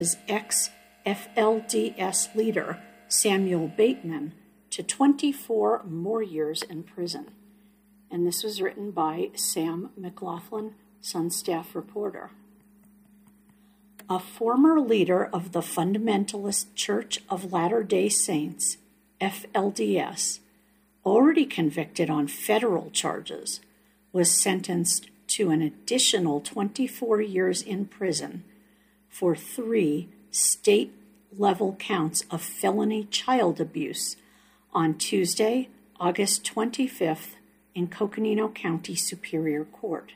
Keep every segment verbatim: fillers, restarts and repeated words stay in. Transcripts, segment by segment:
his ex-F L D S leader, Samuel Bateman, to twenty-four more years in prison. And this was written by Sam McLaughlin, Sun staff reporter. A former leader of the Fundamentalist Church of Latter-day Saints, F L D S, already convicted on federal charges, was sentenced to an additional twenty-four years in prison for three state-level counts of felony child abuse on Tuesday, August twenty-fifth, in Coconino County Superior Court.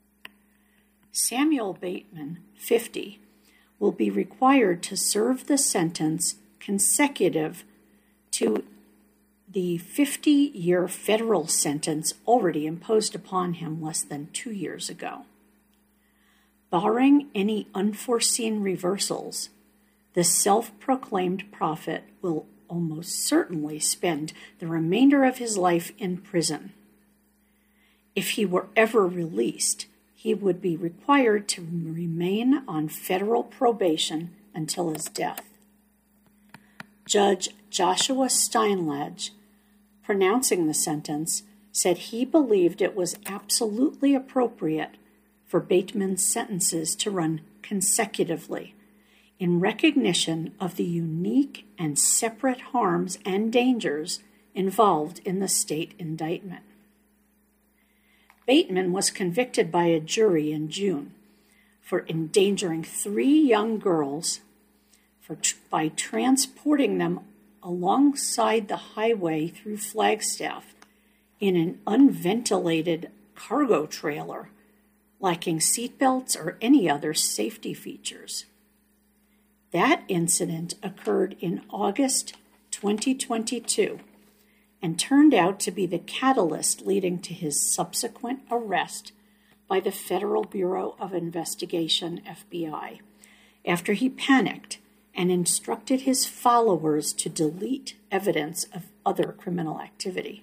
Samuel Bateman, fifty, will be required to serve the sentence consecutive to the fifty-year federal sentence already imposed upon him less than two years ago. Barring any unforeseen reversals, the self-proclaimed prophet will almost certainly spend the remainder of his life in prison. If he were ever released, he would be required to remain on federal probation until his death. Judge Joshua Steinledge, pronouncing the sentence, said he believed it was absolutely appropriate for Bateman's sentences to run consecutively in recognition of the unique and separate harms and dangers involved in the state indictment. Bateman was convicted by a jury in June for endangering three young girls for, by transporting them alongside the highway through Flagstaff in an unventilated cargo trailer, lacking seatbelts or any other safety features. That incident occurred in August twenty twenty-two and turned out to be the catalyst leading to his subsequent arrest by the Federal Bureau of Investigation, F B I, after he panicked and instructed his followers to delete evidence of other criminal activity.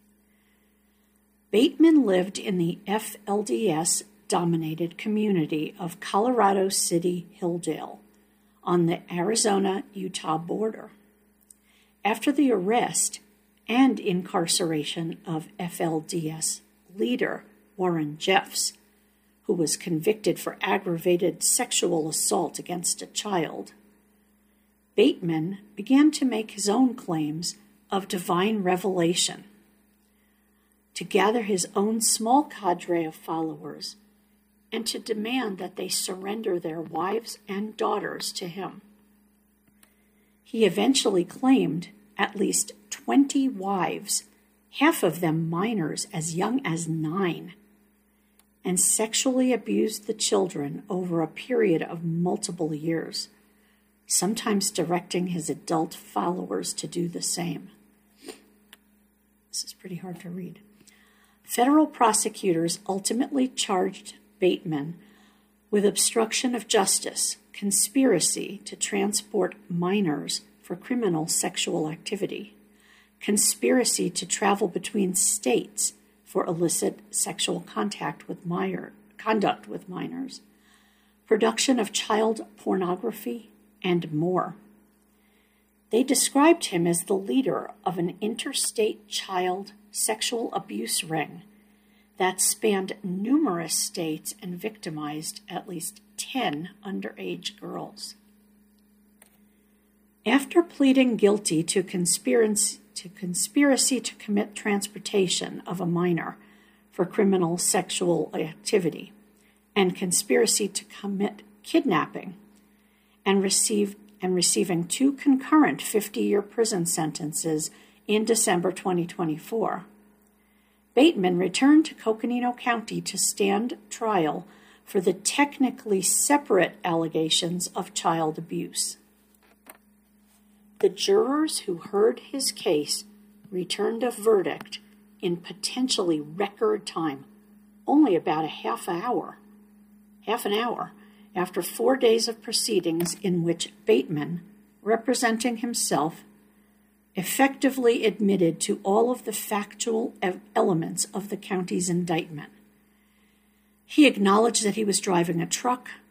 Bateman lived in the F L D S-dominated community of Colorado City, Hilldale, on the Arizona-Utah border. After the arrest and incarceration of F L D S leader Warren Jeffs, who was convicted for aggravated sexual assault against a child, Bateman began to make his own claims of divine revelation, to gather his own small cadre of followers, and to demand that they surrender their wives and daughters to him. He eventually claimed at least twenty wives, half of them minors as young as nine, and sexually abused the children over a period of multiple years, sometimes directing his adult followers to do the same. This is pretty hard to read. Federal prosecutors ultimately charged Bateman with obstruction of justice, conspiracy to transport minors for criminal sexual activity, conspiracy to travel between states for illicit sexual contact with minor, conduct with minors, production of child pornography, and more. They described him as the leader of an interstate child sexual abuse ring that spanned numerous states and victimized at least ten underage girls. After pleading guilty to conspiracy to, conspiracy to commit transportation of a minor for criminal sexual activity and conspiracy to commit kidnapping, and received and receiving two concurrent fifty-year prison sentences in December twenty twenty-four, Bateman returned to Coconino County to stand trial for the technically separate allegations of child abuse. The jurors who heard his case returned a verdict in potentially record time, only about a half hour, half an hour, after four days of proceedings in which Bateman, representing himself, effectively admitted to all of the factual elements of the county's indictment. He acknowledged that he was driving a truck,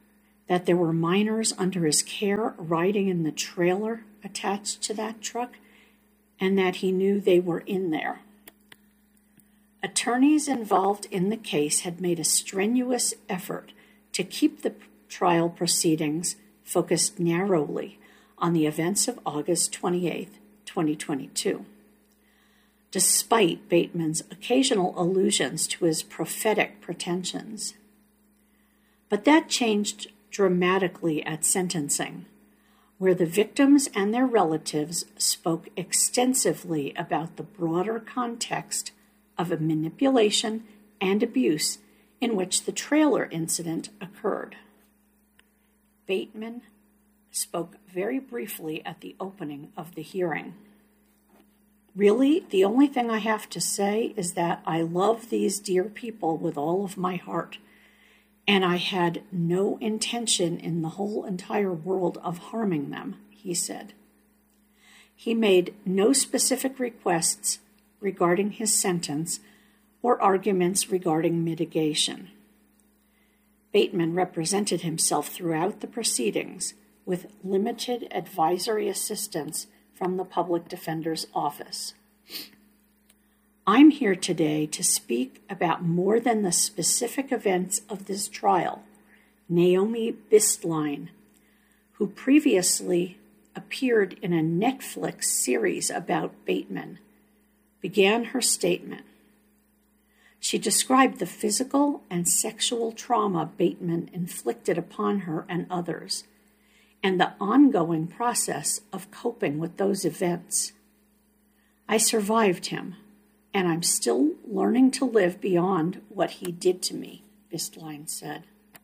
that there were minors under his care riding in the trailer attached to that truck, and that he knew they were in there. Attorneys involved in the case had made a strenuous effort to keep the trial proceedings focused narrowly on the events of August twenty-eighth, twenty twenty-two. Despite Bateman's occasional allusions to his prophetic pretensions. But that changed dramatically at sentencing, where the victims and their relatives spoke extensively about the broader context of a manipulation and abuse in which the trailer incident occurred. Bateman spoke very briefly at the opening of the hearing. Really, the only thing I have to say is that I love these dear people with all of my heart, and I had no intention in the whole entire world of harming them, he said. He made no specific requests regarding his sentence or arguments regarding mitigation. Bateman represented himself throughout the proceedings with limited advisory assistance from the Public Defender's Office. I'm here today to speak about more than the specific events of this trial. Naomi Bistline, who previously appeared in a Netflix series about Bateman, began her statement. She described the physical and sexual trauma Bateman inflicted upon her and others, and the ongoing process of coping with those events. I survived him, and I'm still learning to live beyond what he did to me, Bistline said.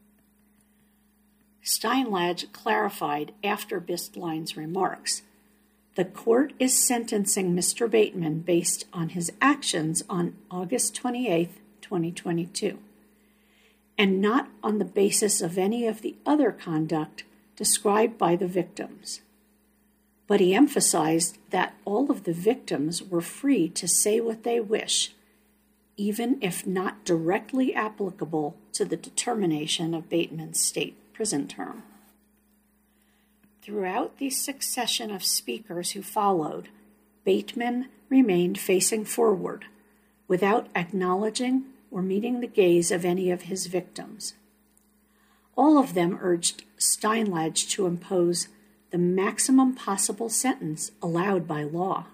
Steinladge clarified after Bistline's remarks. The court is sentencing Mister Bateman based on his actions on August twenty-eighth, twenty twenty-two, and not on the basis of any of the other conduct described by the victims. But he emphasized that all of the victims were free to say what they wish, even if not directly applicable to the determination of Bateman's state prison term. Throughout the succession of speakers who followed, Bateman remained facing forward, without acknowledging or meeting the gaze of any of his victims. All of them urged Steinladge to impose the maximum possible sentence allowed by law.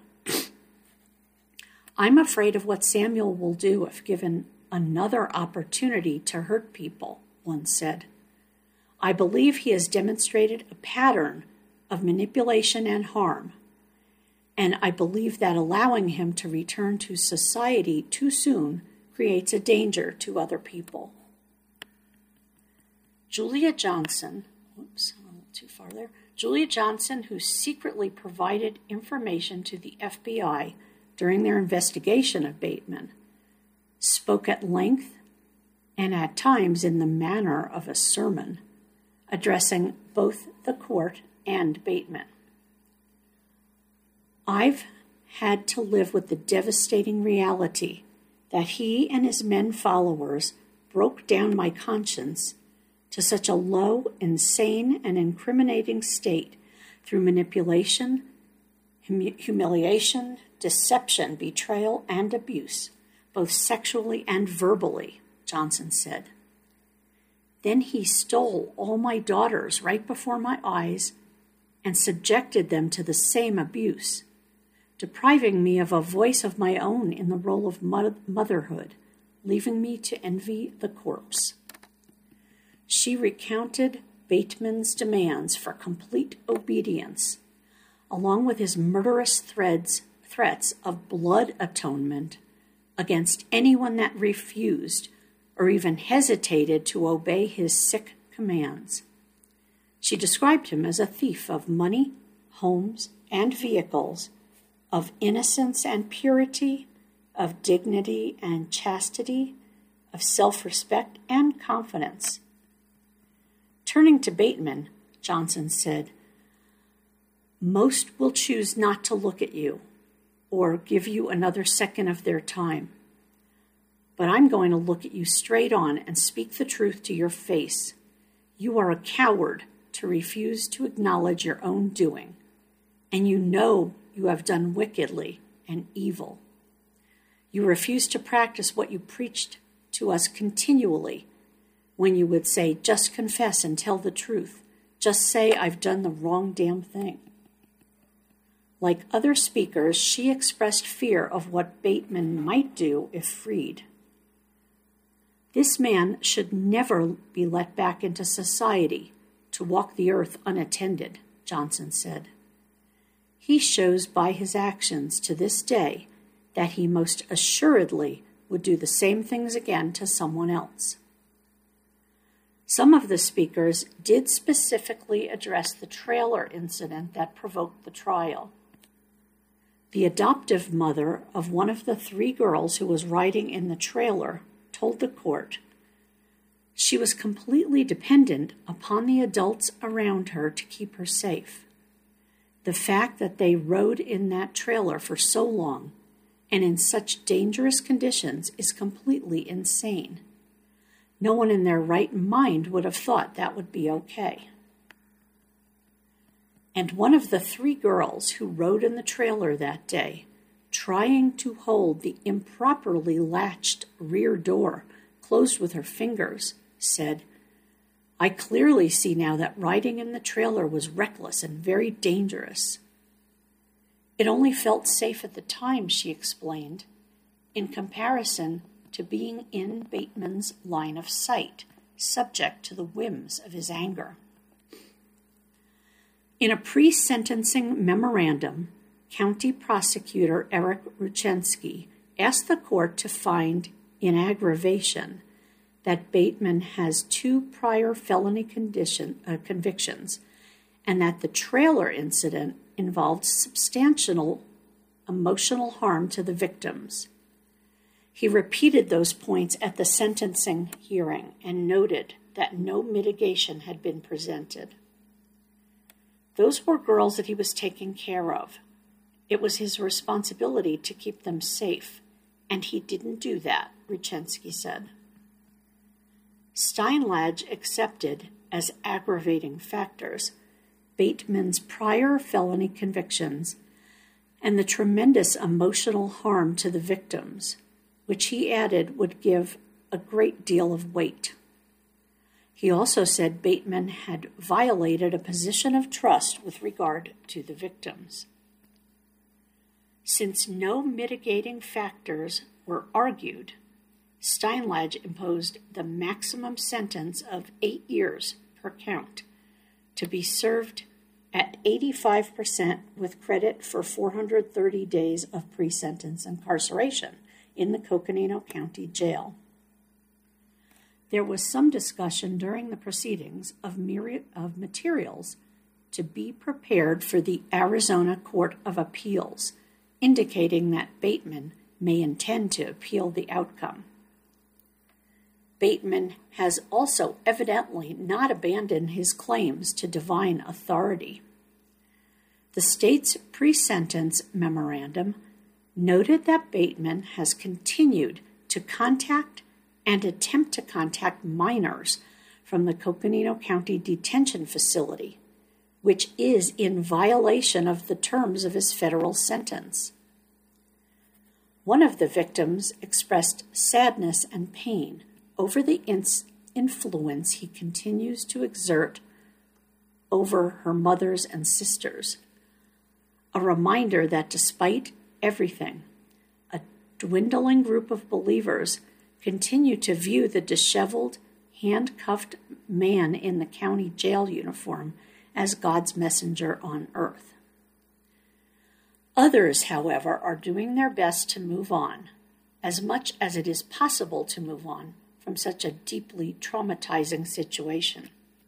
I'm afraid of what Samuel will do if given another opportunity to hurt people, one said. I believe he has demonstrated a pattern of manipulation and harm, and I believe that allowing him to return to society too soon creates a danger to other people. Julia Johnson, whoops, a little too far there. Julia Johnson, who secretly provided information to the F B I during their investigation of Bateman, spoke at length and at times in the manner of a sermon, addressing both the court and Bateman. I've had to live with the devastating reality that he and his men followers broke down my conscience to such a low, insane, and incriminating state through manipulation, hum- humiliation, deception, betrayal, and abuse, both sexually and verbally, Johnson said. Then he stole all my daughters right before my eyes and subjected them to the same abuse, depriving me of a voice of my own in the role of motherhood, leaving me to envy the corpse. She recounted Bateman's demands for complete obedience, along with his murderous threats, threats of blood atonement against anyone that refused or even hesitated to obey his sick commands. She described him as a thief of money, homes, and vehicles, of innocence and purity, of dignity and chastity, of self-respect and confidence. Turning to Bateman, Johnson said, most will choose not to look at you or give you another second of their time. But I'm going to look at you straight on and speak the truth to your face. You are a coward to refuse to acknowledge your own doing, and you know you have done wickedly and evil. You refuse to practice what you preached to us continually when you would say, just confess and tell the truth. Just say I've done the wrong damn thing. Like other speakers, she expressed fear of what Bateman might do if freed. This man should never be let back into society to walk the earth unattended, Johnson said. He shows by his actions to this day that he most assuredly would do the same things again to someone else. Some of the speakers did specifically address the trailer incident that provoked the trial. The adoptive mother of one of the three girls who was riding in the trailer told the court she was completely dependent upon the adults around her to keep her safe. The fact that they rode in that trailer for so long and in such dangerous conditions is completely insane. No one in their right mind would have thought that would be okay. And one of the three girls who rode in the trailer that day, trying to hold the improperly latched rear door closed with her fingers, said, I clearly see now that riding in the trailer was reckless and very dangerous. It only felt safe at the time, she explained, in comparison to being in Bateman's line of sight, subject to the whims of his anger. In a pre-sentencing memorandum, County Prosecutor Eric Ruchensky asked the court to find, in aggravation, that Bateman has two prior felony condition, uh, convictions and that the trailer incident involved substantial emotional harm to the victims. He repeated those points at the sentencing hearing and noted that no mitigation had been presented. Those were girls that he was taking care of. It was his responsibility to keep them safe, and he didn't do that, Ruchensky said. Steinlage accepted as aggravating factors Bateman's prior felony convictions and the tremendous emotional harm to the victims, which he added would give a great deal of weight. He also said Bateman had violated a position of trust with regard to the victims. Since no mitigating factors were argued, Steinlage imposed the maximum sentence of eight years per count to be served at eighty-five percent with credit for four hundred thirty days of pre-sentence incarceration in the Coconino County Jail. There was some discussion during the proceedings of, myriad of materials to be prepared for the Arizona Court of Appeals, indicating that Bateman may intend to appeal the outcome. Bateman has also evidently not abandoned his claims to divine authority. The state's pre-sentence memorandum noted that Bateman has continued to contact and attempt to contact minors from the Coconino County Detention Facility, which is in violation of the terms of his federal sentence. One of the victims expressed sadness and pain over the ins- influence he continues to exert over her mothers and sisters, a reminder that despite everything, a dwindling group of believers continue to view the disheveled, handcuffed man in the county jail uniform as God's messenger on earth. Others, however, are doing their best to move on, as much as it is possible to move on from such a deeply traumatizing situation.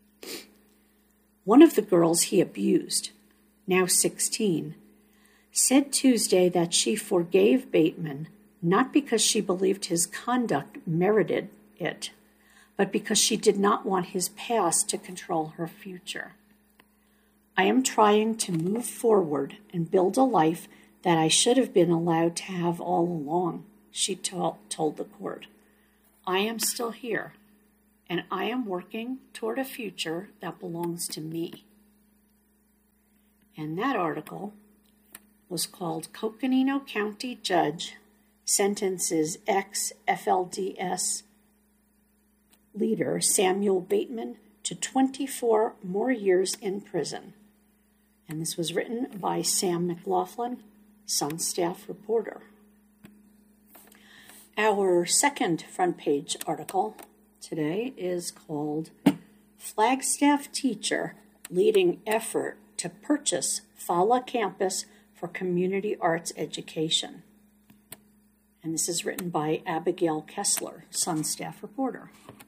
One of the girls he abused, now sixteen, said Tuesday that she forgave Bateman not because she believed his conduct merited it, but because she did not want his past to control her future. I am trying to move forward and build a life that I should have been allowed to have all along, she told the court. I am still here, and I am working toward a future that belongs to me. And that article was called Coconino County Judge Sentences Ex-F L D S Leader Samuel Bateman to twenty-four more years in prison. And this was written by Sam McLaughlin, Sun staff reporter. Our second front page article today is called Flagstaff Teacher Leading Effort to Purchase Fala Campus for Community Arts Education. And this is written by Abigail Kessler, Sun staff reporter.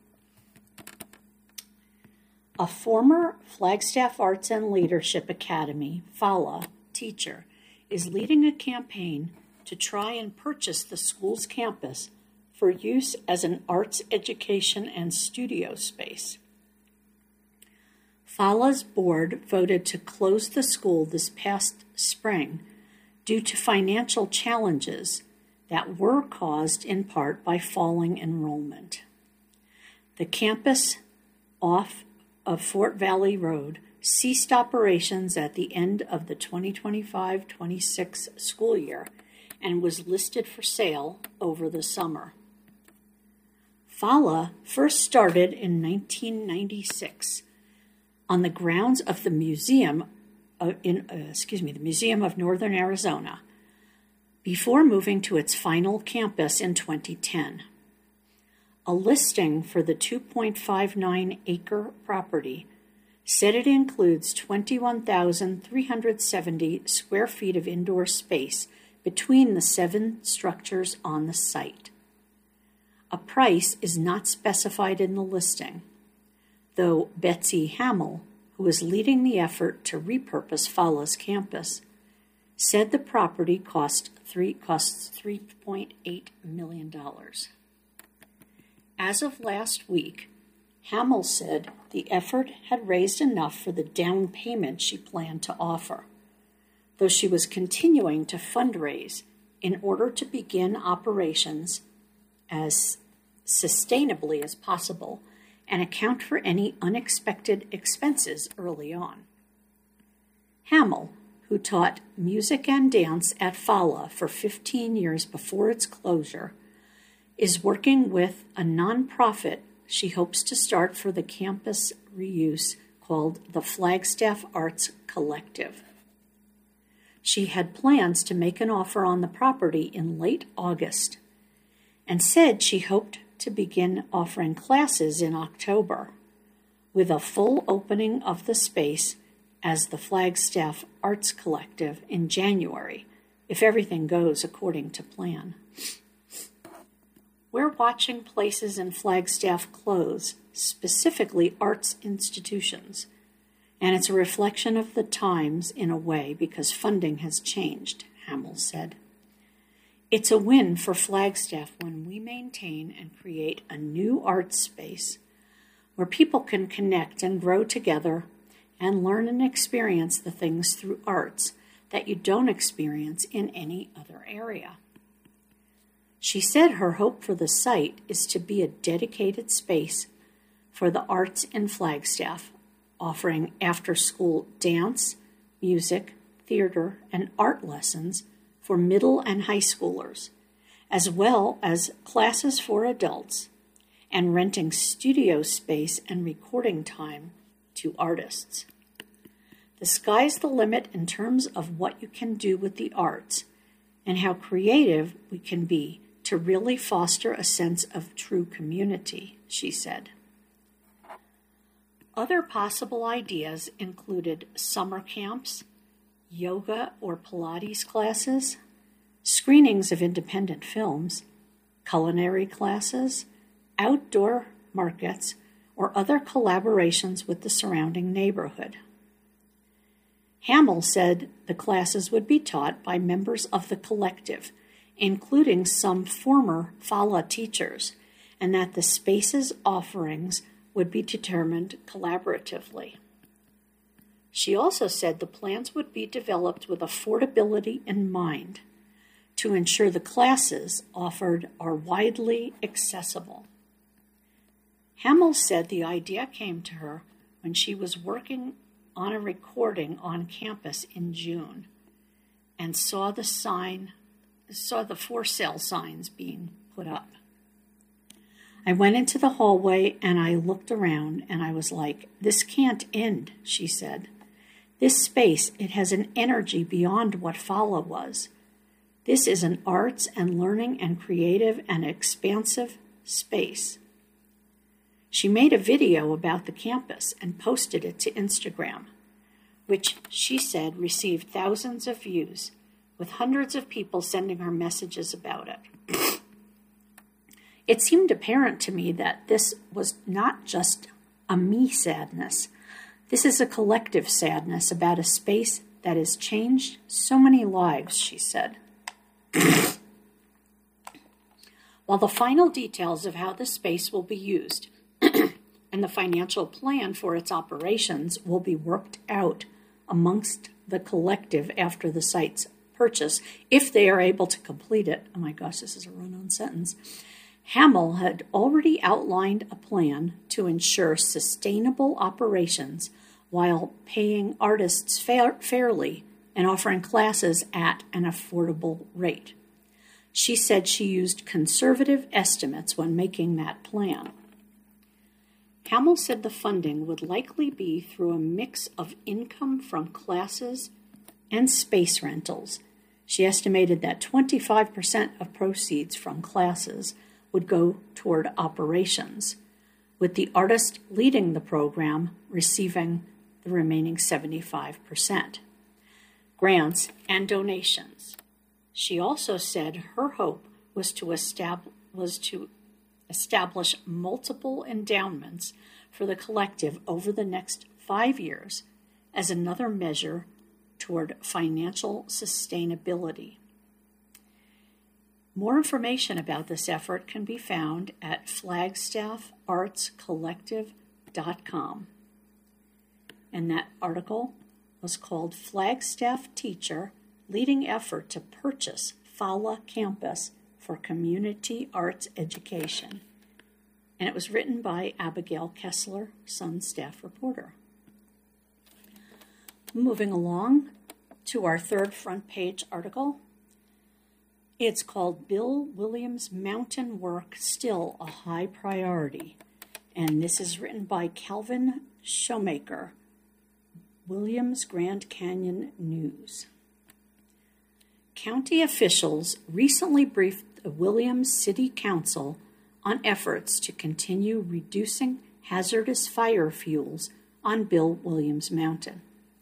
A former Flagstaff Arts and Leadership Academy, Fala, teacher is leading a campaign to try and purchase the school's campus for use as an arts education and studio space. Fala's board voted to close the school this past spring due to financial challenges that were caused in part by falling enrollment. The campus off of Fort Valley Road ceased operations at the end of the twenty twenty-five twenty-six school year and was listed for sale over the summer. Fala first started in nineteen ninety-six on the grounds of the museum uh, in uh, excuse me the Museum of Northern Arizona before moving to its final campus in twenty ten. A listing for the two point five nine acre property said it includes twenty-one thousand three hundred seventy square feet of indoor space between the seven structures on the site. A price is not specified in the listing, though Betsy Hamill, who is leading the effort to repurpose Fala's campus, said the property cost three, costs three point eight million dollars. As of last week, Hamill said the effort had raised enough for the down payment she planned to offer, though she was continuing to fundraise in order to begin operations as sustainably as possible and account for any unexpected expenses early on. Hamill, who taught music and dance at Fala for fifteen years before its closure, is working with a nonprofit she hopes to start for the campus reuse called the Flagstaff Arts Collective. She had plans to make an offer on the property in late August and said she hoped to begin offering classes in October, with a full opening of the space as the Flagstaff Arts Collective in January, if everything goes according to plan. We're watching places in Flagstaff close, specifically arts institutions, and it's a reflection of the times in a way because funding has changed, Hamill said. It's a win for Flagstaff when we maintain and create a new arts space where people can connect and grow together and learn and experience the things through arts that you don't experience in any other area. She said her hope for the site is to be a dedicated space for the arts in Flagstaff, offering after-school dance, music, theater, and art lessons for middle and high schoolers, as well as classes for adults, and renting studio space and recording time to artists. The sky's the limit in terms of what you can do with the arts and how creative we can be to really foster a sense of true community, she said. Other possible ideas included summer camps, yoga or Pilates classes, screenings of independent films, culinary classes, outdoor markets, or other collaborations with the surrounding neighborhood. Hamill said the classes would be taught by members of the collective, including some former Fala teachers, and that the space's offerings would be determined collaboratively. She also said the plans would be developed with affordability in mind to ensure the classes offered are widely accessible. Hamill said the idea came to her when she was working on a recording on campus in June and saw the sign, saw the for sale signs being put up. I went into the hallway and I looked around and I was like, this can't end, she said. This space, it has an energy beyond what Fala was. This is an arts and learning and creative and expansive space. She made a video about the campus and posted it to Instagram, which she said received thousands of views, with hundreds of people sending her messages about it. It seemed apparent to me that this was not just a me sadness. This is a collective sadness about a space that has changed so many lives, she said. While the final details of how the space will be used and the financial plan for its operations will be worked out amongst the collective after the site's purchase, if they are able to complete it. Oh my gosh, this is a run-on sentence. Hamill had already outlined a plan to ensure sustainable operations while paying artists fair, fairly and offering classes at an affordable rate. She said she used conservative estimates when making that plan. Hamill said the funding would likely be through a mix of income from classes and space rentals. She estimated that twenty-five percent of proceeds from classes would go toward operations, with the artist leading the program receiving the remaining seventy-five percent. Grants and donations. She also said her hope was to establish, was to establish multiple endowments for the collective over the next five years as another measure toward financial sustainability. More information about this effort can be found at flagstaff arts collective dot com. And that article was called Flagstaff Teacher Leading Effort to Purchase Fala Campus for Community Arts Education. And it was written by Abigail Kessler, Sun staff reporter. Moving along to our third front page article. It's called Bill Williams' Mountain Work Still a High Priority. And this is written by Calvin Shoemaker, Williams Grand Canyon News. County officials recently briefed the Williams City Council on efforts to continue reducing hazardous fire fuels on Bill Williams Mountain.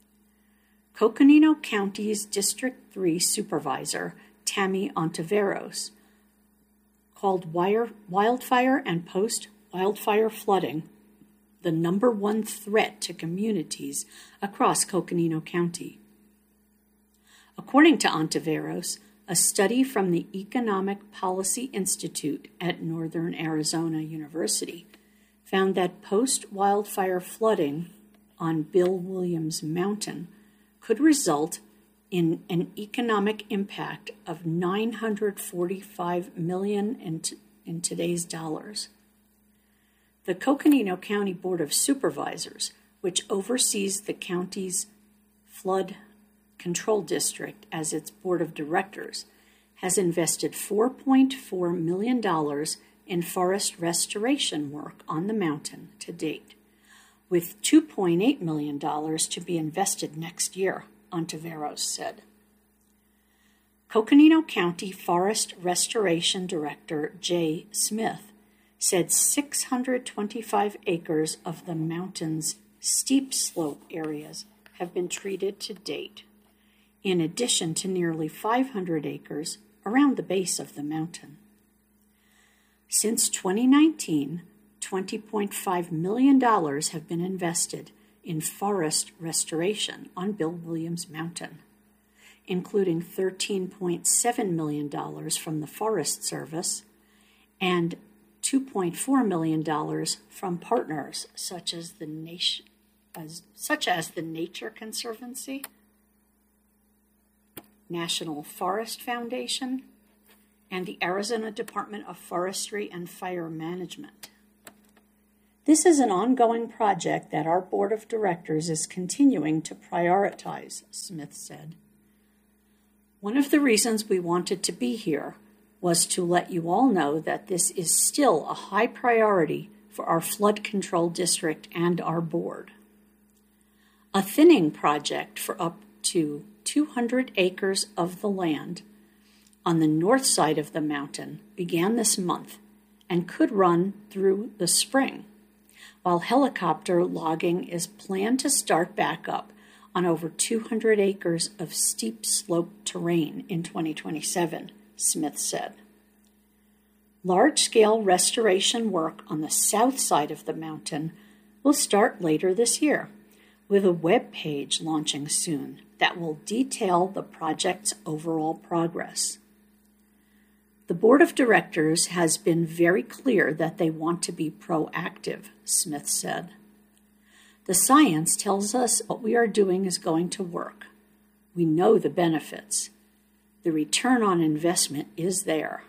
Coconino County's District three Supervisor, Tammy Ontiveros, called wire, wildfire and post-wildfire flooding the number one threat to communities across Coconino County. According to Ontiveros, a study from the Economic Policy Institute at Northern Arizona University found that post-wildfire flooding on Bill Williams Mountain could result in an economic impact of nine hundred forty-five million dollars in, t- in today's dollars. The Coconino County Board of Supervisors, which oversees the county's flood control district as its board of directors, has invested four point four million dollars in forest restoration work on the mountain to date, with two point eight million dollars to be invested next year, Ontiveros said. Coconino County Forest Restoration Director Jay Smith said six hundred twenty-five acres of the mountain's steep slope areas have been treated to date, in addition to nearly five hundred acres around the base of the mountain. Since twenty nineteen, twenty point five million dollars have been invested in forest restoration on Bill Williams Mountain, including thirteen point seven million dollars from the Forest Service and two point four million dollars from partners such as the nation, as, such as the Nature Conservancy, National Forest Foundation, and the Arizona Department of Forestry and Fire Management. This is an ongoing project that our board of directors is continuing to prioritize, Smith said. One of the reasons we wanted to be here was to let you all know that this is still a high priority for our flood control district and our board. A thinning project for up to two hundred acres of the land on the north side of the mountain began this month and could run through the spring, while helicopter logging is planned to start back up on over two hundred acres of steep sloped terrain in twenty twenty-seven, Smith said. Large-scale restoration work on the south side of the mountain will start later this year, with a web page launching soon that will detail the project's overall progress. The board of directors has been very clear that they want to be proactive, Smith said. The science tells us what we are doing is going to work. We know the benefits. The return on investment is there.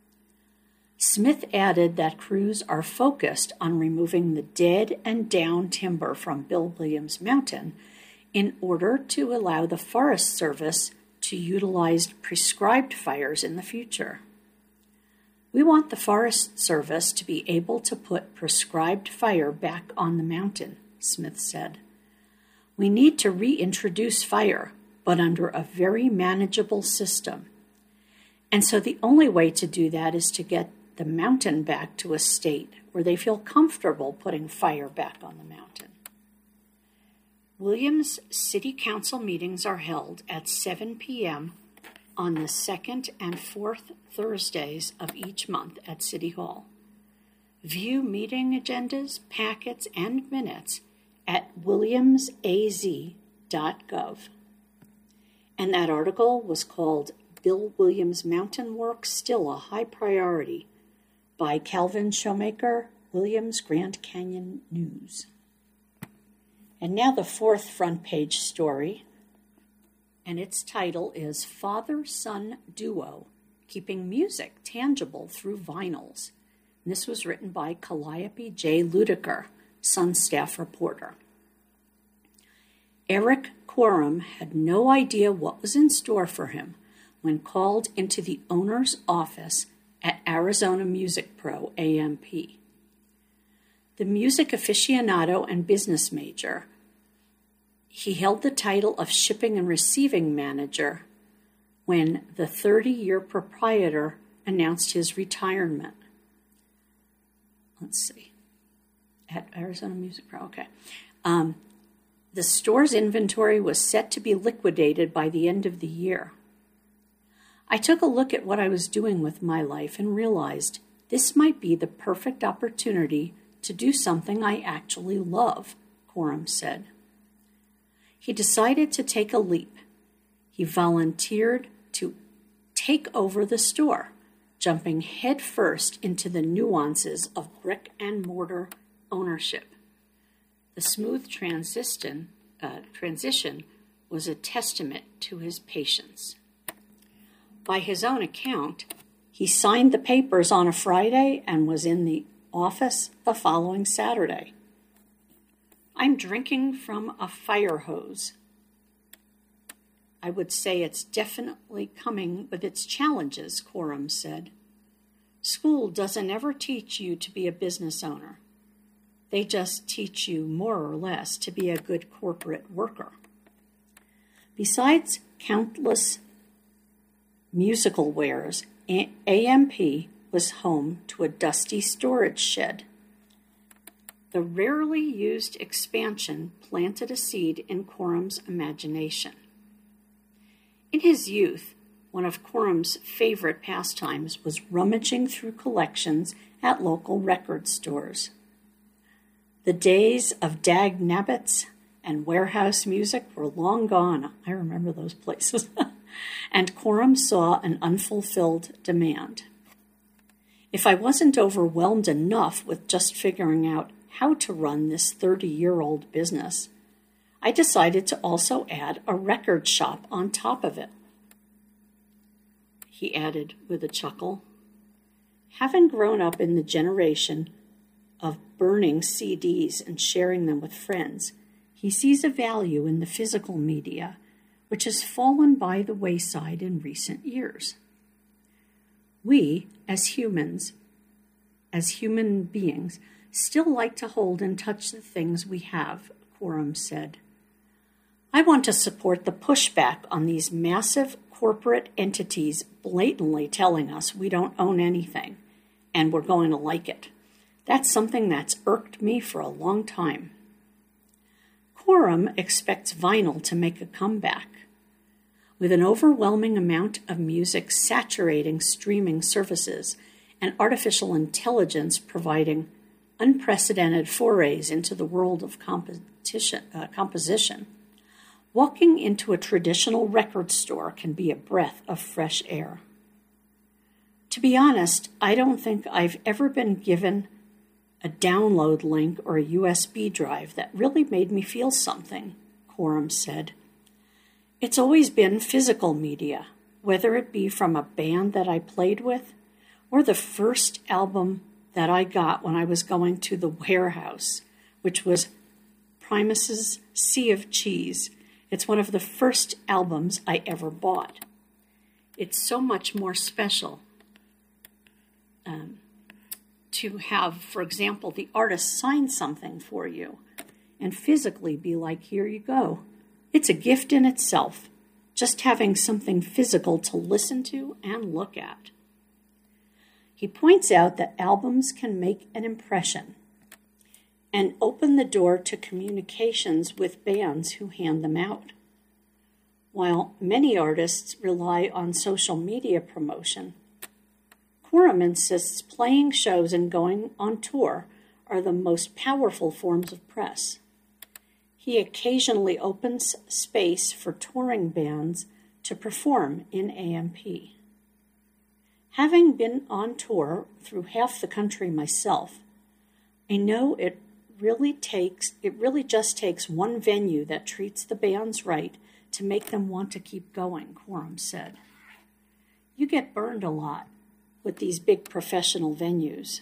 Smith added that crews are focused on removing the dead and down timber from Bill Williams Mountain in order to allow the Forest Service to utilize prescribed fires in the future. We want the Forest Service to be able to put prescribed fire back on the mountain, Smith said. We need to reintroduce fire, but under a very manageable system. And so the only way to do that is to get the mountain back to a state where they feel comfortable putting fire back on the mountain. Williams City Council meetings are held at seven p.m. on the second and fourth Thursdays of each month at City Hall. View meeting agendas, packets, and minutes at williams a z dot gov. And that article was called Bill Williams Mountain Work Still a High Priority by Calvin Shoemaker, Williams Grand Canyon News. And now the fourth front page story, and its title is Father-Son Duo, Keeping Music Tangible Through Vinyls. And this was written by Calliope J. Ludiker, Sun staff reporter. Eric Quorum had no idea what was in store for him when called into the owner's office at Arizona Music Pro, A M P. The music aficionado and business major, he held the title of shipping and receiving manager when the thirty-year proprietor announced his retirement. Let's see. At Arizona Music Pro, okay. Um, the store's inventory was set to be liquidated by the end of the year. I took a look at what I was doing with my life and realized this might be the perfect opportunity to do something I actually love, Quorum said. He decided to take a leap. He volunteered to take over the store, jumping headfirst into the nuances of brick and mortar ownership. The smooth transition, uh, transition was a testament to his patience. By his own account, he signed the papers on a Friday and was in the office the following Saturday. I'm drinking from a fire hose. I would say it's definitely coming with its challenges, Quorum said. School doesn't ever teach you to be a business owner. They just teach you more or less to be a good corporate worker. Besides countless musical wares, A M P was home to a dusty storage shed. The rarely used expansion planted a seed in Quorum's imagination. In his youth, one of Quorum's favorite pastimes was rummaging through collections at local record stores. The days of Dag Nabbits and warehouse music were long gone. I remember those places. And Quorum saw an unfulfilled demand. If I wasn't overwhelmed enough with just figuring out how to run this thirty-year-old business, I decided to also add a record shop on top of it. He added with a chuckle, having grown up in the generation of burning C Ds and sharing them with friends, he sees a value in the physical media, which has fallen by the wayside in recent years. We, as humans, as human beings, still like to hold and touch the things we have, Quorum said. I want to support the pushback on these massive corporate entities blatantly telling us we don't own anything, and we're going to like it. That's something that's irked me for a long time. Quorum expects vinyl to make a comeback. With an overwhelming amount of music saturating streaming services and artificial intelligence providing unprecedented forays into the world of competition, uh, composition, walking into a traditional record store can be a breath of fresh air. To be honest, I don't think I've ever been given a download link or a U S B drive that really made me feel something, Quorum said. It's always been physical media, whether it be from a band that I played with or the first album that I got when I was going to the warehouse, which was Primus's Sea of Cheese. It's one of the first albums I ever bought. It's so much more special um, to have, for example, the artist sign something for you and physically be like, here you go. It's a gift in itself, just having something physical to listen to and look at. He points out that albums can make an impression and open the door to communications with bands who hand them out. While many artists rely on social media promotion, Quorum insists playing shows and going on tour are the most powerful forms of press. He occasionally opens space for touring bands to perform in A M P. Having been on tour through half the country myself, I know it really takes it really just takes one venue that treats the bands right to make them want to keep going, Quorum said. You get burned a lot with these big professional venues.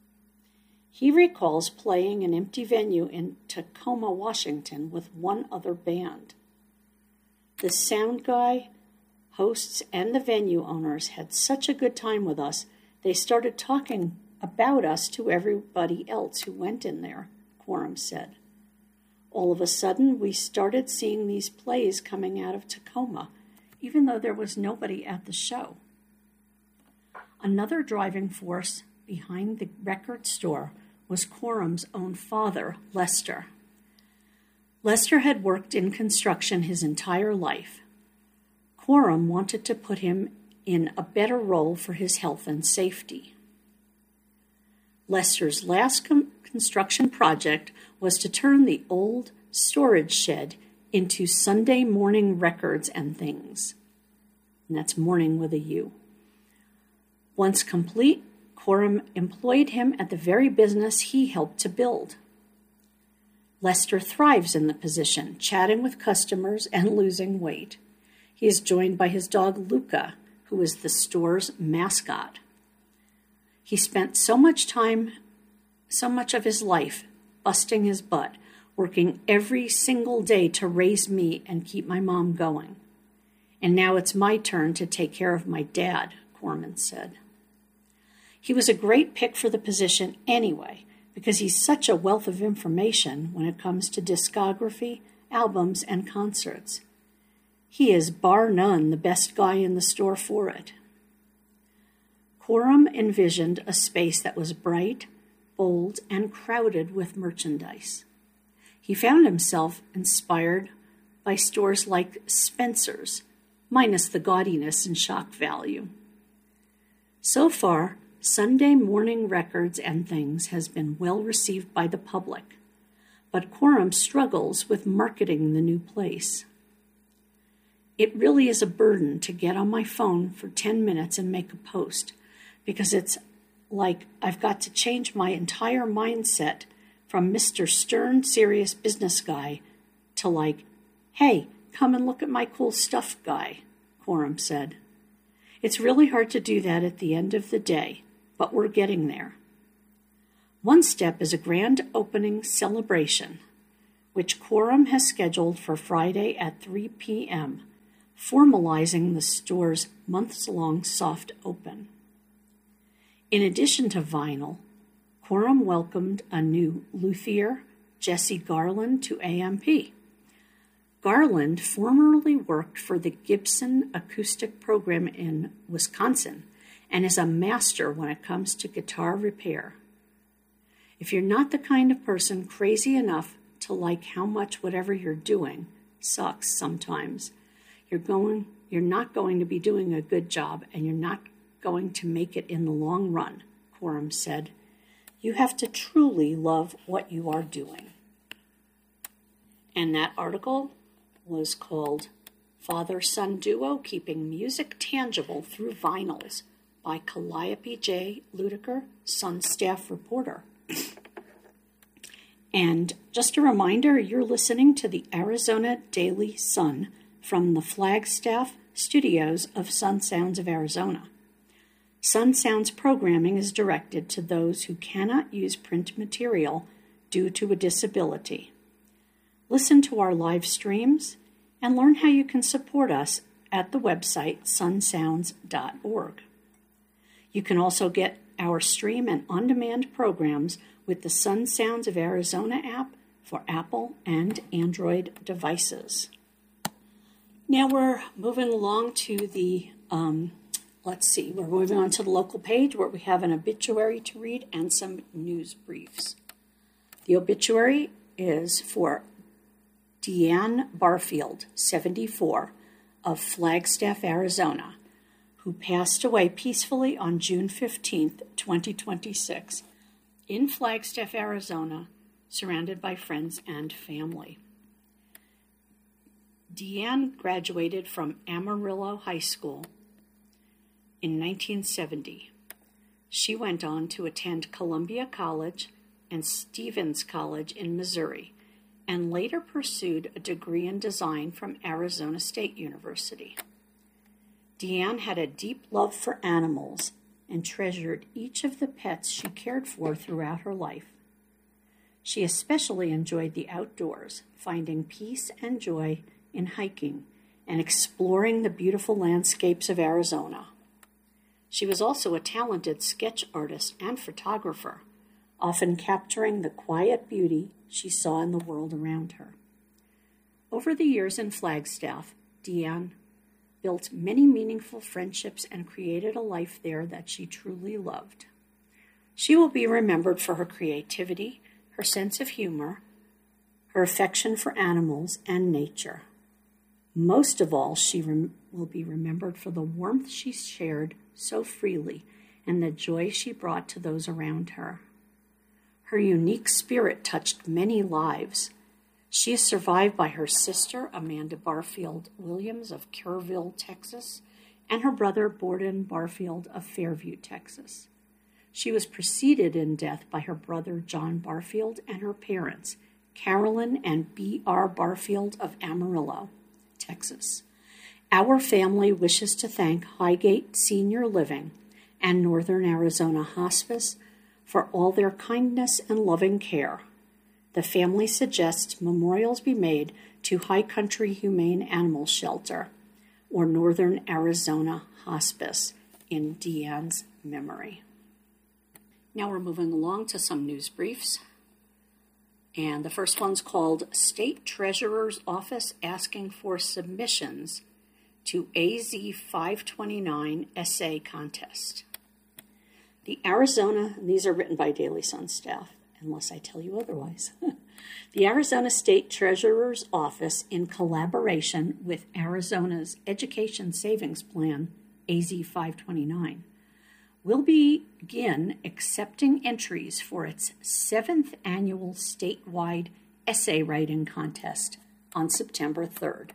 He recalls playing an empty venue in Tacoma, Washington with one other band. The sound guy, hosts, and the venue owners had such a good time with us, they started talking about us to everybody else who went in there, Quorum said. All of a sudden, we started seeing these plays coming out of Tacoma, even though there was nobody at the show. Another driving force behind the record store was Quorum's own father, Lester. Lester had worked in construction his entire life. Quorum wanted to put him in a better role for his health and safety. Lester's last com- construction project was to turn the old storage shed into Sunday Morning Records and Things. And that's morning with a U. Once complete, Quorum employed him at the very business he helped to build. Lester thrives in the position, chatting with customers and losing weight. He is joined by his dog Luca, who is the store's mascot. He spent so much time, so much of his life, busting his butt, working every single day to raise me and keep my mom going. And now it's my turn to take care of my dad, Corman said. He was a great pick for the position anyway, because he's such a wealth of information when it comes to discography, albums, and concerts. He is bar none the best guy in the store for it. Quorum envisioned a space that was bright, bold, and crowded with merchandise. He found himself inspired by stores like Spencer's, minus the gaudiness and shock value. So far, Sunday Morning Records and Things has been well received by the public, but Quorum struggles with marketing the new place. It really is a burden to get on my phone for ten minutes and make a post, because it's like I've got to change my entire mindset from Mister Stern, serious business guy to like, hey, come and look at my cool stuff guy, Quorum said. It's really hard to do that at the end of the day, but we're getting there. One step is a grand opening celebration, which Quorum has scheduled for Friday at three p.m., formalizing the store's months-long soft open. In addition to vinyl, Quorum welcomed a new luthier, Jesse Garland, to A M P. Garland formerly worked for the Gibson Acoustic Program in Wisconsin and is a master when it comes to guitar repair. If you're not the kind of person crazy enough to like how much whatever you're doing sucks sometimes, you're going, you're not going to be doing a good job, and you're not going to make it in the long run, Quorum said. You have to truly love what you are doing. And that article was called Father-Son Duo Keeping Music Tangible Through Vinyls by Calliope J. Ludiker, Sun staff reporter. And just a reminder, you're listening to the Arizona Daily Sun from the Flagstaff studios of Sun Sounds of Arizona. Sun Sounds programming is directed to those who cannot use print material due to a disability. Listen to our live streams and learn how you can support us at the website sun sounds dot org. You can also get our stream and on-demand programs with the Sun Sounds of Arizona app for Apple and Android devices. Now we're moving along to the, um, let's see, we're moving on to the local page where we have an obituary to read and some news briefs. The obituary is for Deanne Barfield, seventy-four, of Flagstaff, Arizona, who passed away peacefully on June fifteenth, twenty twenty-six, in Flagstaff, Arizona, surrounded by friends and family. Deanne graduated from Amarillo High School in nineteen seventy. She went on to attend Columbia College and Stevens College in Missouri, and later pursued a degree in design from Arizona State University. Deanne had a deep love for animals and treasured each of the pets she cared for throughout her life. She especially enjoyed the outdoors, finding peace and joy in hiking and exploring the beautiful landscapes of Arizona. She was also a talented sketch artist and photographer, often capturing the quiet beauty she saw in the world around her. Over the years in Flagstaff, Deanne built many meaningful friendships and created a life there that she truly loved. She will be remembered for her creativity, her sense of humor, her affection for animals and nature. Most of all, she rem- will be remembered for the warmth she shared so freely and the joy she brought to those around her. Her unique spirit touched many lives. She is survived by her sister, Amanda Barfield Williams of Kerrville, Texas, and her brother, Borden Barfield of Fairview, Texas. She was preceded in death by her brother, John Barfield, and her parents, Carolyn and B R Barfield of Amarillo, Texas. Our family wishes to thank Highgate Senior Living and Northern Arizona Hospice for all their kindness and loving care. The family suggests memorials be made to High Country Humane Animal Shelter or Northern Arizona Hospice in Deanne's memory. Now we're moving along to some news briefs. And the first one's called State Treasurer's Office Asking for Submissions to A Z five twenty-nine Essay Contest. The Arizona, and these are written by Daily Sun staff, unless I tell you otherwise. The Arizona State Treasurer's Office, in collaboration with Arizona's Education Savings Plan, A Z five twenty-nine, will begin accepting entries for its seventh annual statewide essay writing contest on September third.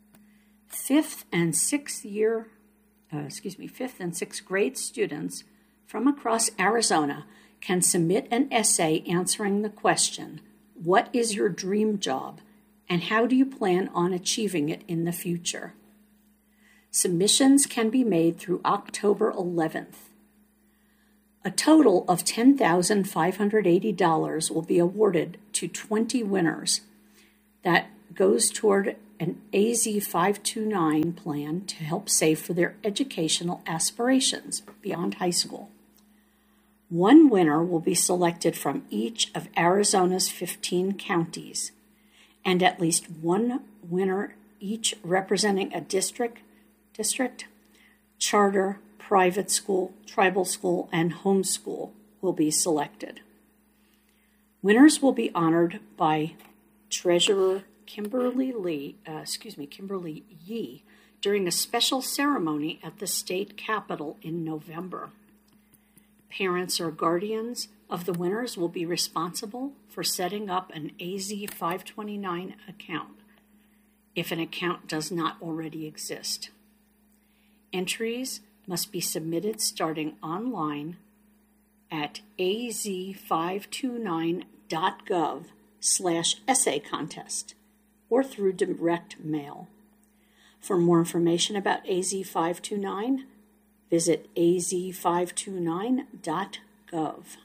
Fifth and sixth year, uh, excuse me, fifth and sixth grade students from across Arizona can submit an essay answering the question, what is your dream job, and how do you plan on achieving it in the future? Submissions can be made through October eleventh. A total of ten thousand five hundred eighty dollars will be awarded to twenty winners. That goes toward an A Z five two nine plan to help save for their educational aspirations beyond high school. One winner will be selected from each of Arizona's fifteen counties, and at least one winner each representing a district, district, charter, private school, tribal school, and homeschool will be selected. Winners will be honored by Treasurer Kimberly Lee, uh, excuse me, Kimberly Yee during a special ceremony at the state capitol in November. Parents or guardians of the winners will be responsible for setting up an A Z five twenty-nine account if an account does not already exist. Entries must be submitted starting online at a z five two nine dot gov slash essay contest or through direct mail. For more information about A Z five two nine, visit a z five two nine dot gov.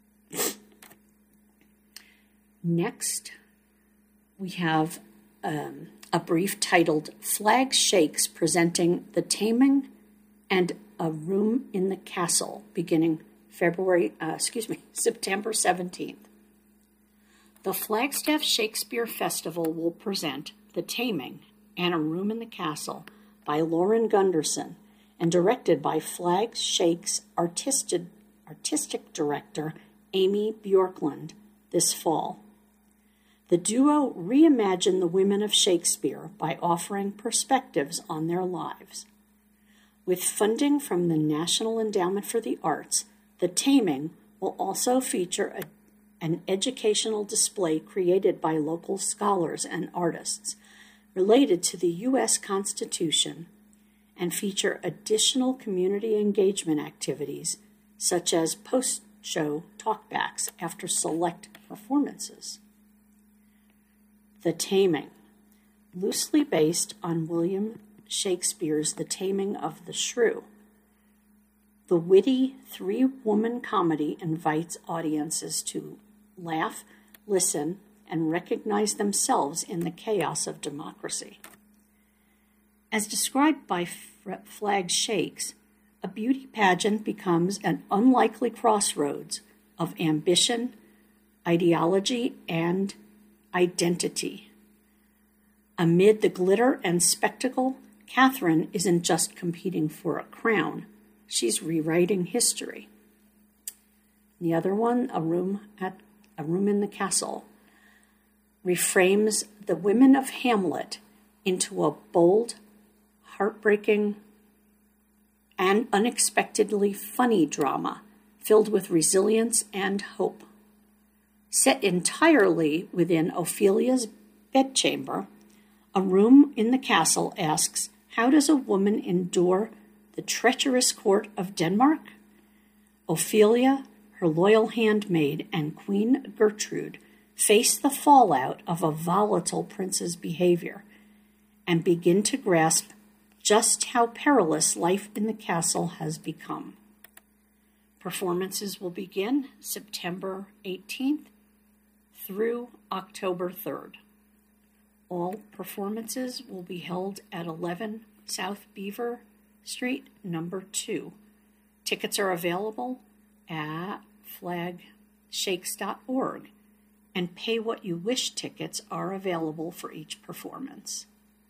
Next, we have um, a brief titled Flag Shakes presenting The Taming and A Room in the Castle, beginning February, uh, excuse me, September seventeenth. The Flagstaff Shakespeare Festival will present The Taming and A Room in the Castle by Lauren Gunderson and directed by Flag Shakes artistic, artistic director Amy Bjorklund this fall. The duo reimagine the women of Shakespeare by offering perspectives on their lives. With funding from the National Endowment for the Arts, The Taming will also feature a, an educational display created by local scholars and artists related to the U S Constitution and feature additional community engagement activities such as post-show talkbacks after select performances. The Taming, loosely based on William Shakespeare's The Taming of the Shrew. The witty three-woman comedy invites audiences to laugh, listen, and recognize themselves in the chaos of democracy. As described by Flag Shakes, a beauty pageant becomes an unlikely crossroads of ambition, ideology, and identity. Amid the glitter and spectacle, Catherine isn't just competing for a crown, she's rewriting history. The other one, A Room at A Room in the Castle, reframes the women of Hamlet into a bold, heartbreaking, and unexpectedly funny drama filled with resilience and hope. Set entirely within Ophelia's bedchamber, A Room in the Castle asks, how does a woman endure the treacherous court of Denmark? Ophelia, her loyal handmaid, and Queen Gertrude face the fallout of a volatile prince's behavior and begin to grasp just how perilous life in the castle has become. Performances will begin September eighteenth through October third. All performances will be held at eleven South Beaver Street, number two. Tickets are available at flag shakes dot org, and Pay What You Wish tickets are available for each performance.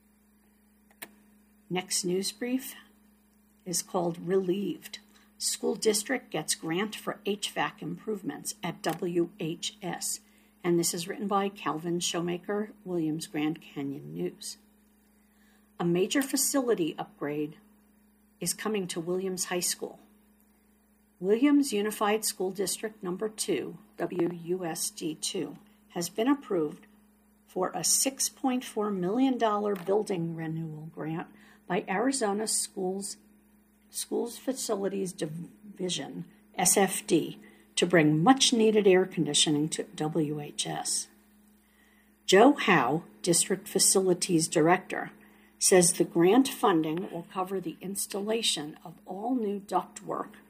Next news brief is called Relieved. School district gets grant for H V A C improvements at W H S. And this is written by Calvin Showmaker, Williams Grand Canyon News. A major facility upgrade is coming to Williams High School. Williams Unified School District Number two, W U S D two, has been approved for a six point four million dollars building renewal grant by Arizona Schools, Schools Facilities Division, S F D, to bring much-needed air conditioning to W H S. Joe Howe, District Facilities Director, says the grant funding will cover the installation of all new ductwork,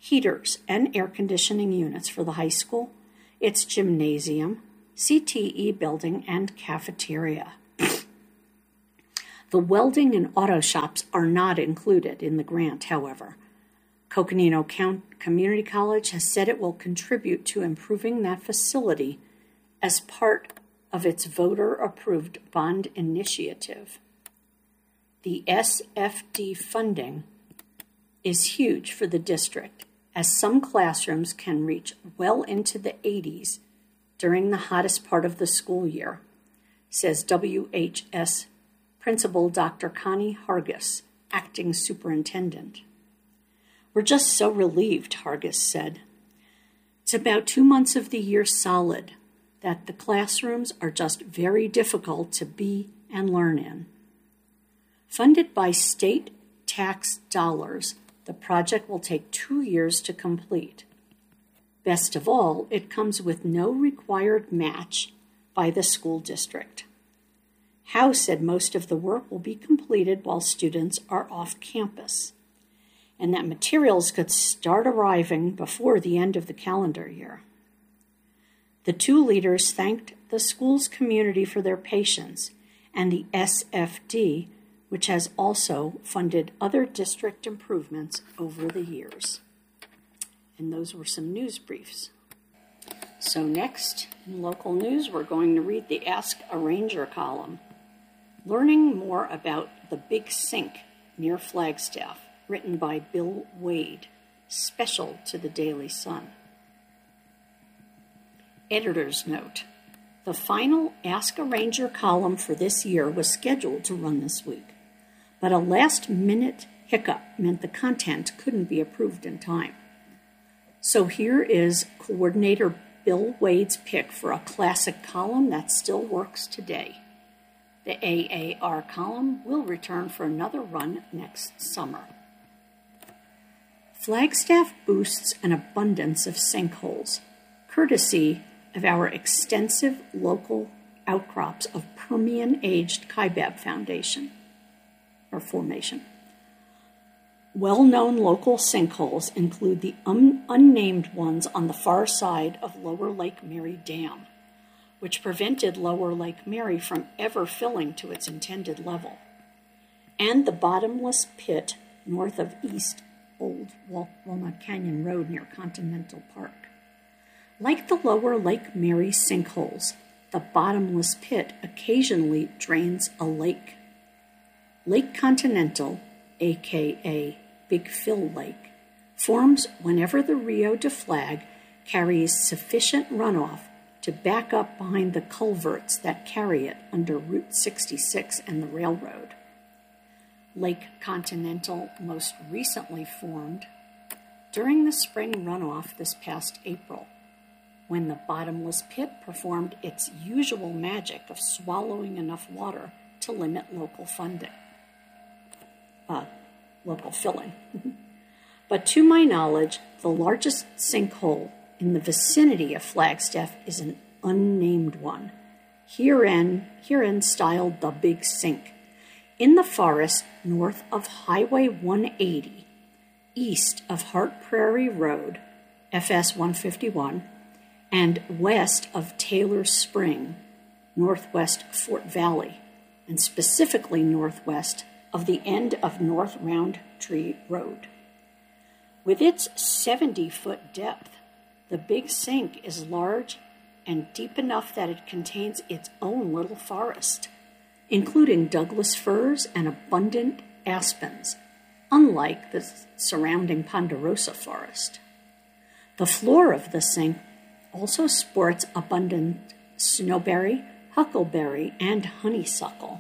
heaters and air conditioning units for the high school, its gymnasium, C T E building, and cafeteria. The welding and auto shops are not included in the grant, however. Coconino Community College has said it will contribute to improving that facility as part of its voter-approved bond initiative. The S F D funding is huge for the district, as some classrooms can reach well into the eighties during the hottest part of the school year, says W H S Principal Doctor Connie Hargis, acting superintendent. We're just so relieved, Hargis said. It's about two months of the year solid that the classrooms are just very difficult to be and learn in. Funded by state tax dollars, the project will take two years to complete. Best of all, it comes with no required match by the school district. Howe said most of the work will be completed while students are off campus, and that materials could start arriving before the end of the calendar year. The two leaders thanked the school's community for their patience and the S F D, which has also funded other district improvements over the years. And those were some news briefs. So next, in local news, we're going to read the Ask a Ranger column, learning more about the Big Sink near Flagstaff, written by Bill Wade, special to the Daily Sun. Editor's note: the final Ask a Ranger column for this year was scheduled to run this week, but a last-minute hiccup meant the content couldn't be approved in time. So here is coordinator Bill Wade's pick for a classic column that still works today. The A A R column will return for another run next summer. Flagstaff boasts an abundance of sinkholes, courtesy of our extensive local outcrops of Permian-aged Kaibab Foundation, or formation. Well-known local sinkholes include the un- unnamed ones on the far side of Lower Lake Mary Dam, which prevented Lower Lake Mary from ever filling to its intended level, and the bottomless pit north of East Old Walnut Canyon Road near Continental Park. Like the Lower Lake Mary sinkholes, the bottomless pit occasionally drains a lake. Lake Continental, aka Big Fill Lake, forms whenever the Rio de Flag carries sufficient runoff to back up behind the culverts that carry it under Route sixty-six and the railroad. Lake Continental most recently formed during the spring runoff this past April, when the bottomless pit performed its usual magic of swallowing enough water to limit local funding. Uh, local filling. But to my knowledge, the largest sinkhole in the vicinity of Flagstaff is an unnamed one, herein, herein styled the Big Sink, in the forest north of Highway one eighty, east of Hart Prairie Road, F S one fifty-one, and west of Taylor Spring, northwest of Fort Valley, and specifically northwest of the end of North Roundtree Road. With its seventy-foot depth, the Big Sink is large and deep enough that it contains its own little forest, including Douglas firs and abundant aspens, unlike the surrounding Ponderosa forest. The floor of the sink also sports abundant snowberry, huckleberry, and honeysuckle.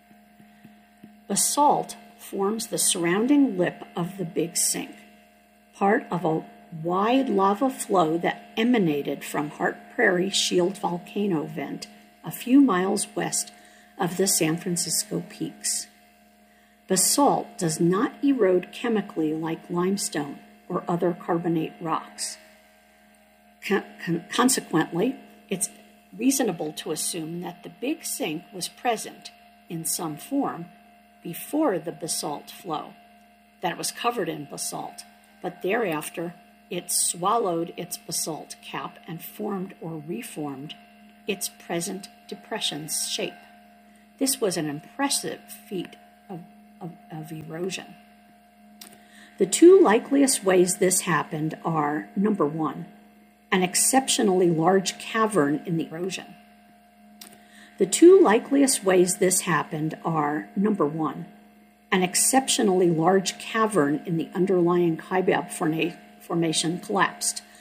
Basalt forms the surrounding lip of the Big Sink, part of a wide lava flow that emanated from Hart Prairie Shield volcano vent a few miles west of the San Francisco Peaks. Basalt does not erode chemically like limestone or other carbonate rocks. Con- con- consequently, it's reasonable to assume that the Big Sink was present in some form before the basalt flow, that it was covered in basalt, but thereafter It swallowed its basalt cap and formed or reformed its present depression shape. This was an impressive feat of, of, of erosion. The two likeliest ways this happened are, number one, an exceptionally large cavern in the erosion. The two likeliest ways this happened are, number one, an exceptionally large cavern in the underlying Kaibab formation collapsed,